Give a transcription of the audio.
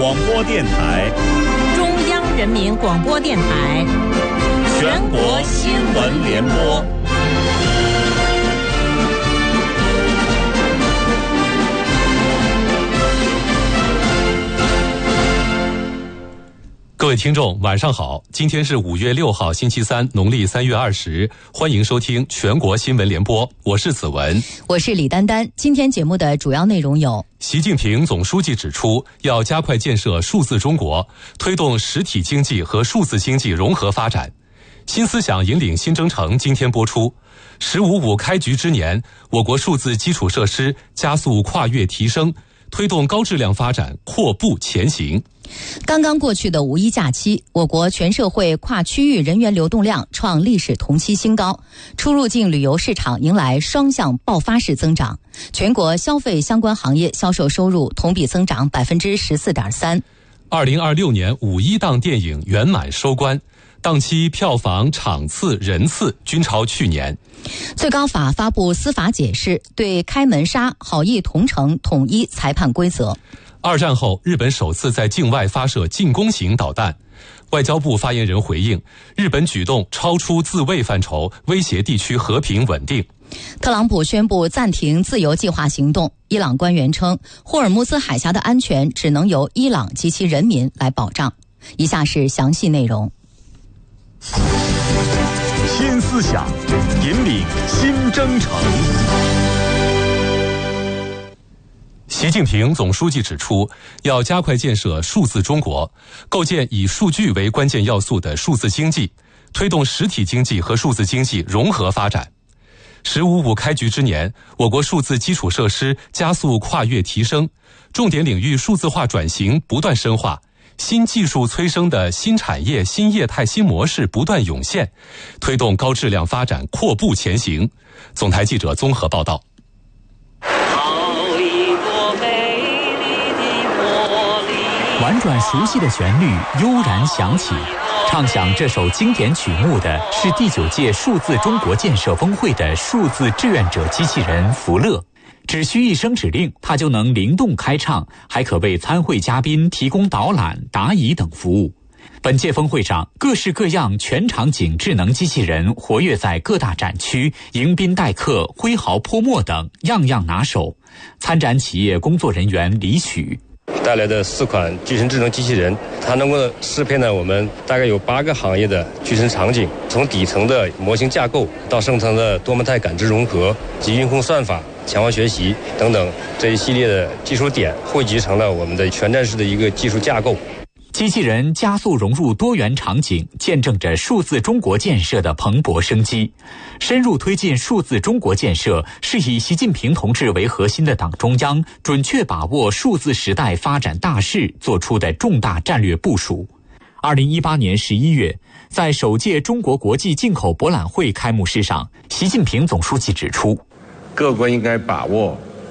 广播电台， 中央人民广播电台， 全国新闻联播。 各位听众晚上好，今天是5月6号星期三，农历3月20，欢迎收听全国新闻联播，我是子文， 我是李丹丹。今天节目的主要内容有： 习近平总书记指出，要加快建设数字中国，推动实体经济和数字经济融合发展。新思想引领新征程今天播出。“15+5”开局之年，我国数字基础设施加速跨越提升，推动高质量发展阔步前行。 刚刚过去的五一假期，我国全社会跨区域人员流动量创历史同期新高，出入境旅游市场迎来双向爆发式增长，全国消费相关行业销售收入同比增长 14.3%。 2026年五一档电影圆满收官，档期、票房、场次、人次均超去年。 最高法发布司法解释，对开门杀、好意同城统一裁判规则。 二战后，日本首次在境外发射进攻型导弹。外交部发言人回应，日本举动超出自卫范畴，威胁地区和平稳定。 特朗普宣布暂停自由计划行动。伊朗官员称，霍尔木兹海峡的安全只能由伊朗及其人民来保障。以下是详细内容。 新思想引领新征程。 习近平总书记指出，要加快建设数字中国，构建以数据为关键要素的数字经济，推动实体经济和数字经济融合发展。“15+5”开局之年，我国数字基础设施加速跨越提升，重点领域数字化转型不断深化，新技术催生的新产业、新业态、新模式不断涌现，推动高质量发展阔步前行。总台记者综合报道。 婉转熟悉的旋律悠然响起，唱响这首经典曲目的是第9届数字中国建设峰会的数字志愿者机器人福乐，只需一声指令，它就能灵动开唱，还可为参会嘉宾提供导览、答疑等服务。本届峰会上，各式各样全场景智能机器人活跃在各大展区，迎宾待客、挥毫泼墨等，样样拿手。参展企业工作人员李许带来的4款具身智能机器人，它能够适配呢我们大概有8个行业的具身场景，从底层的模型架构到上层的多模态感知融合及运控算法、强化学习等等这一系列的技术点，汇集成了我们的全站式的一个技术架构。 机器人加速融入多元场景，见证着数字中国建设的蓬勃生机。深入推进数字中国建设，是以习近平同志为核心的党中央准确把握数字时代发展大势做出的重大战略部署。2018年11月，在首届中国国际进口博览会开幕式上，习近平总书记指出， 各国应该把握